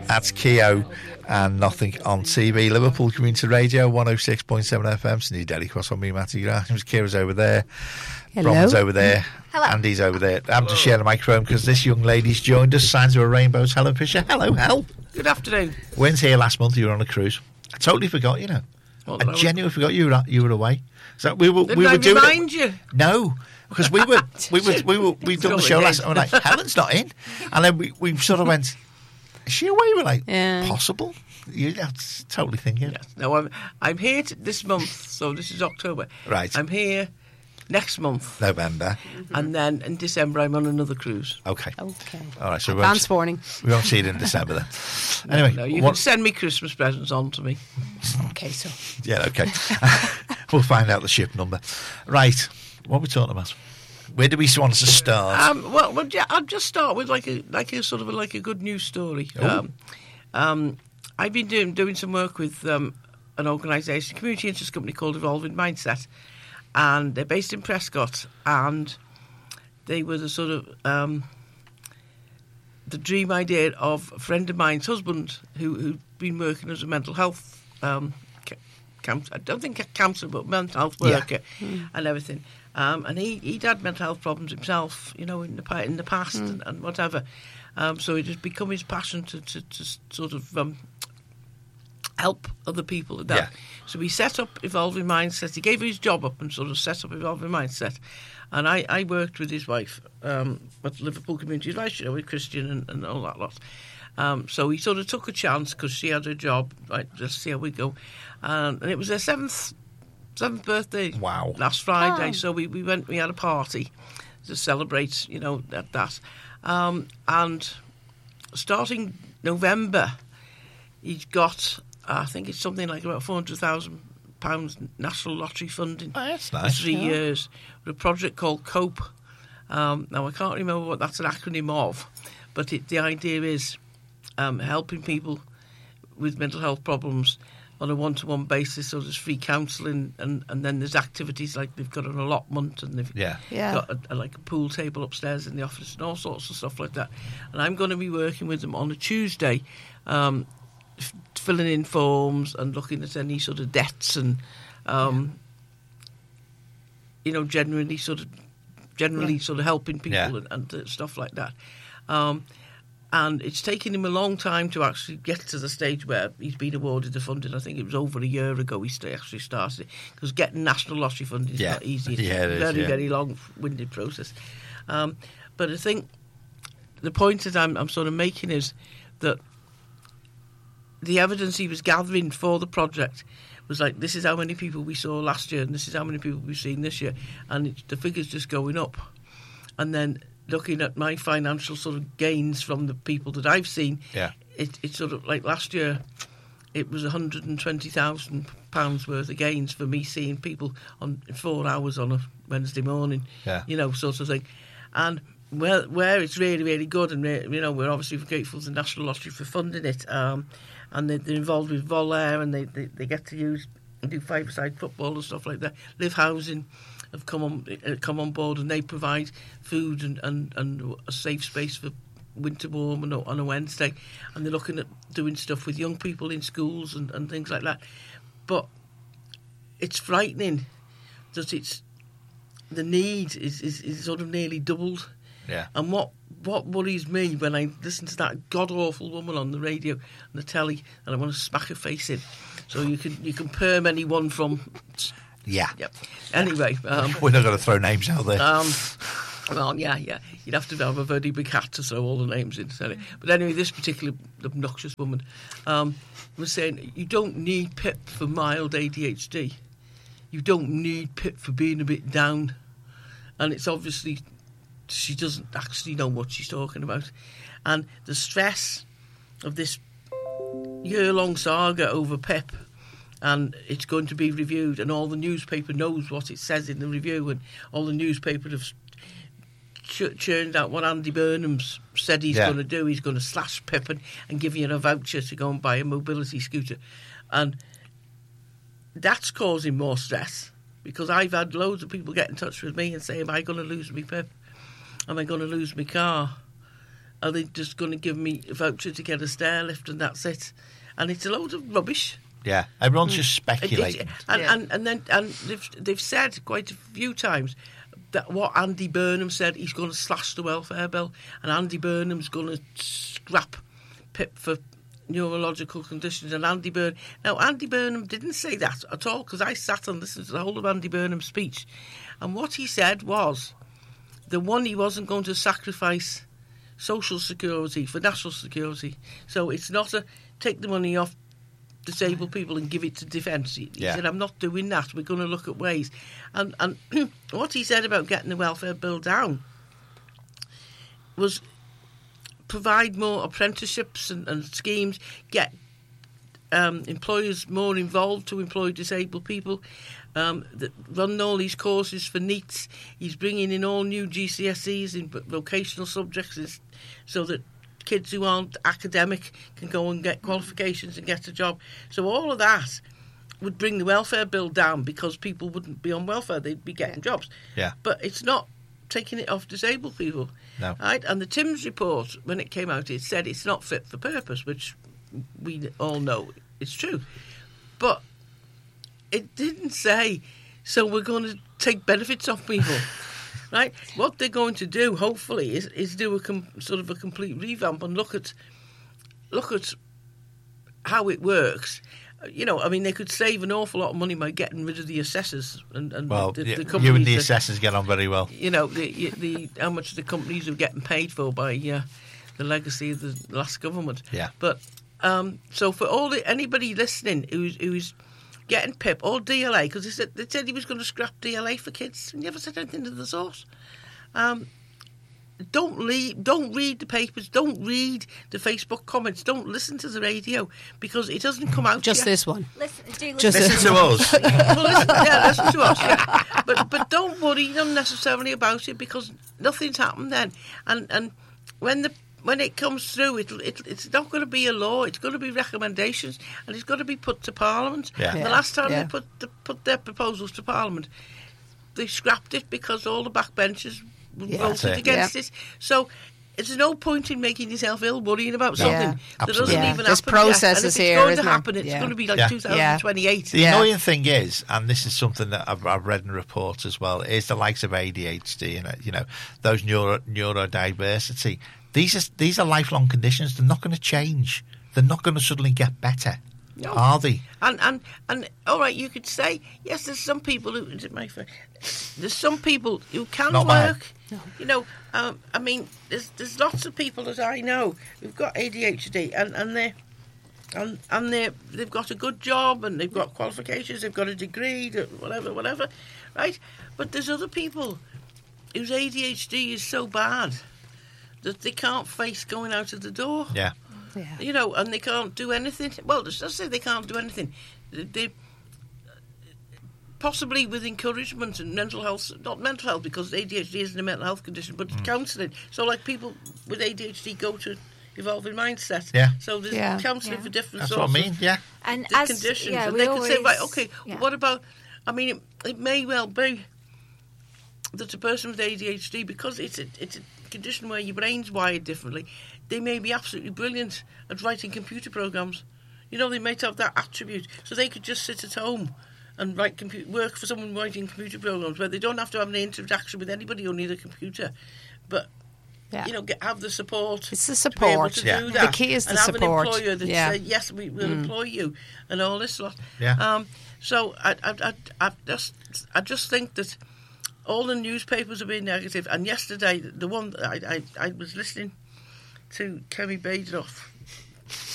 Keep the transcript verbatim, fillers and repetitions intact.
That's Keogh and Nothing on T V. Liverpool Community Radio, one oh six point seven F M. New Delhi Cross on me, Matty Grimes. Kira's over there. Hello. Bronwyn's over there. Hello. Andy's over there. I'm having to share the microphone because this young lady's joined us. Signs of a Rainbows. Helen Fisher. Hello, Hel. Good afternoon. When's here last month? You were on a cruise. I totally forgot, you know. What, I genuinely forgot you were you were away. So we were Didn't we I were doing remind it. you? No, because we were we were we were we've done the show last. I'm like, Helen's not in, and then we we sort of went, is she away? We're like, Yeah. possible. You that's totally thinking. Yes. No, I'm I'm here t- this month, so this is October. Right. I'm here next month, November. and then in December I'm on another cruise. Okay. Okay. All right. So we won't, Advance warning. we won't see it in December then. Anyway, No, you what- can send me Christmas presents on to me. Okay, so yeah, okay. We'll find out the ship number. Right. What are we talking about? Where do we want to start? Um, well, well, yeah, I'll just start with like a like a sort of a, like a good news story. Oh. Um, um, I've been doing doing some work with um, an organisation, a community interest company called Evolving Mindset, and they're based in Prescott, and they were the sort of um, the dream idea of a friend of mine's husband who who'd been working as a mental health um, ca- counsellor. I don't think a counsellor, but mental health Yeah. worker and everything. Um, and he he'd had mental health problems himself, you know, in the pa- in the past and, and whatever. Um, so it has become his passion to to, to sort of um, help other people with that. Yeah. So he set up Evolving Mindset. He gave his job up and sort of set up Evolving Mindset. And I, I worked with his wife um, at Liverpool Community Advice, you know, with Christian and, and all that lot. Um, so he sort of took a chance because she had a job. Right, just see how we go. Um, and it was her seventh seventh birthday. Wow. Last Friday. Oh. So we, we went. We had a party to celebrate, you know, that that. Um, and starting November, he's got, I think it's something like about four hundred thousand pounds National Lottery funding Oh, that's for nice. three Yeah. years with a project called COPE. Um, now, I can't remember what that's an acronym of, but it, the idea is um, helping people with mental health problems on a one-to-one basis. So there's free counselling, and, and then there's activities like they've got an allotment, and they've Yeah. Yeah. got a, a, like a pool table upstairs in the office and all sorts of stuff like that. And I'm going to be working with them on a Tuesday, um, f- filling in forms and looking at any sort of debts and, um, you know, generally sort of generally Yeah. sort of helping people Yeah. and, and uh, stuff like that. Um, and it's taken him a long time to actually get to the stage where he's been awarded the funding. I think it was over a year ago he st- actually started it, because getting national lottery funding is Yeah. not easy. It's Yeah, it a is, very, yeah. very long-winded process. Um, but I think the point that I'm, I'm sort of making is that the evidence he was gathering for the project was like, this is how many people we saw last year and this is how many people we've seen this year. And it's, the figure's just going up. And then looking at my financial sort of gains from the people that I've seen, Yeah. it, it's sort of like last year it was one hundred twenty thousand pounds worth of gains for me seeing people on four hours on a Wednesday morning, Yeah. you know, sort of thing. And where where it's really, really good, and, you know, we're obviously grateful to the National Lottery for funding it, um, and they, they're involved with Volair, and they, they, they get to use do five-a-side football and stuff like that. Live Housing have come on uh, come on board, and they provide food and, and, and a safe space for winter warm on a, on a Wednesday, and they're looking at doing stuff with young people in schools and, and things like that. But it's frightening that it's the need is, is, is sort of nearly doubled. Yeah. And what what worries me when I listen to that god awful woman on the radio and the telly, and I want to smack her face in. So you can you can perm anyone from. Yeah. Yep. Anyway, um, We're not going to throw names out there. um, well, yeah, yeah. You'd have to have a very big hat to throw all the names in. Sorry. But anyway, this particular obnoxious woman um, was saying, you don't need P I P for mild A D H D. You don't need P I P for being a bit down. And it's obviously she doesn't actually know what she's talking about. And the stress of this year-long saga over P I P, and it's going to be reviewed, and all the newspaper knows what it says in the review, and all the newspaper have ch- churned out what Andy Burnham's said he's Yeah. going to do. He's going to slash P I P and, and give you a voucher to go and buy a mobility scooter. And that's causing more stress, because I've had loads of people get in touch with me and say, am I going to lose my P I P? Am I going to lose my car? are they just going to give me a voucher to get a stair lift and that's it? And it's a load of rubbish. Yeah, everyone's just speculating. It, it, and, Yeah. and and then and they've they've said quite a few times that what Andy Burnham said, he's going to slash the welfare bill, and Andy Burnham's going to scrap PIP for neurological conditions. And Andy Burnham, now Andy Burnham didn't say that at all, because I sat and listened to the whole of Andy Burnham's speech, and what he said was the one, he wasn't going to sacrifice social security for national security. So it's not a take the money off disabled people and give it to defence. He Yeah. said, I'm not doing that. We're going to look at ways. And and what he said about getting the welfare bill down was provide more apprenticeships and, and schemes, get um, employers more involved to employ disabled people, um, that run all these courses for NEETs. He's bringing in all new G C S Es in vocational subjects so that kids who aren't academic can go and get qualifications and get a job. So all of that would bring the welfare bill down, because people wouldn't be on welfare, they'd be getting jobs. Yeah. But it's not taking it off disabled people. No. Right? And the Timms report, when it came out, it said it's not fit for purpose, which we all know it's true. But it didn't say, so we're going to take benefits off people. Right? What they're going to do, hopefully, is, is do a com- sort of a complete revamp and look at look at how it works. You know, I mean, they could save an awful lot of money by getting rid of the assessors and, and Well, the, yeah, the you companies. and the that- assessors get on very well. You know, the the how much the companies are getting paid for by uh, the legacy of the last government. Yeah. But um, so for all the, anybody listening who's who's getting PIP or D L A, because they said, they said he was going to scrap D L A for kids, and he never said anything to the source. Um, don't read, don't read the papers, don't read the Facebook comments, don't listen to the radio, because it doesn't come out Just yet. this one. Listen, do listen. Just Listen to us. Well, listen, yeah, listen to us, yeah. But but don't worry unnecessarily about it, because nothing's happened then. And and when the when it comes through, it, it it's not going to be a law. It's going to be recommendations, and it's got to be put to Parliament. Yeah. And Yeah, the last time yeah. they put the, put their proposals to Parliament, they scrapped it because all the backbenchers Yeah. voted That's it. against Yeah. it. So. There's no point in making yourself ill worrying about No. something Yeah, that doesn't absolutely. Yeah. even There's happen processes yet. And if it's here, going isn't to there? happen, it's Yeah. going to be like Yeah. twenty twenty-eight. The Yeah. annoying thing is, and this is something that I've, I've read in reports as well, is the likes of A D H D and uh, you know those neuro neurodiversity. These are these are lifelong conditions. They're not going to change. They're not going to suddenly get better, No. are they? And and and all right, you could say yes. There's some people who is it my friend? There's some people who can Not mine. work. You know, um, I mean, there's there's lots of people that I know who've got A D H D and and they and and they they've got a good job and they've got qualifications. They've got a degree, whatever, whatever, right? But there's other people whose A D H D is so bad that they can't face going out of the door. Yeah. Yeah. You know, and they can't do anything. Well, let's just say they can't do anything. They, they possibly with encouragement and mental health, not mental health because A D H D isn't a mental health condition, but Mm. counselling. So, like people with A D H D go to Evolving Mindset. Yeah. So there's Yeah. counselling Yeah. for different That's sorts what I mean. of Yeah. And the as conditions, yeah, and we they always, can say, right, okay, yeah. what about? I mean, it, it may well be that a person with A D H D, because it's a, it's a condition where your brain's wired differently, they may be absolutely brilliant at writing computer programs. You know, they might have that attribute, so they could just sit at home and write compu- work for someone writing computer programs where they don't have to have an interaction with anybody on the computer, but. Yeah. You know, get, have the support. It's the To be able support. to Yeah. do The that. key is and the have support. an employer that Yeah. say, yes, we will Mm. employ you, and all this lot. Yeah. Um, so I, I, I, I just, I just think that all the newspapers are being negative. And yesterday, the one that I, I, I was listening to Kemi Badenoff